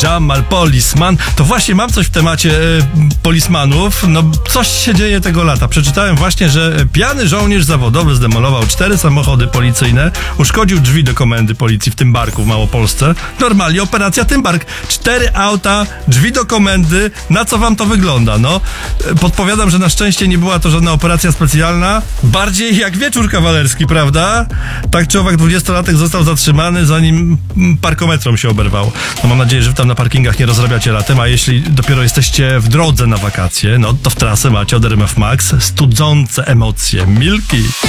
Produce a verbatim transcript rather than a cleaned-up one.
Jamal Policeman. To właśnie mam coś w temacie e, polismanów. No, coś się dzieje tego lata. Przeczytałem właśnie, że pijany żołnierz zawodowy zdemolował cztery samochody policyjne, uszkodził drzwi do komendy policji w Tymbarku w Małopolsce. Normalnie operacja Tymbark. Cztery auta, drzwi do komendy. Na co wam to wygląda? No, podpowiadam, że na szczęście nie była to żadna operacja specjalna. Bardziej jak wieczór kawalerski, prawda? Tak czy owak dwudziestolatek został zatrzymany, zanim parkometrom się oberwał. No, mam nadzieję, że wy tam na parkingach nie rozrabiacie latem, a jeśli dopiero jesteście w drodze na wakacje, no to w trasę macie od R M F Max studzące emocje. Milki.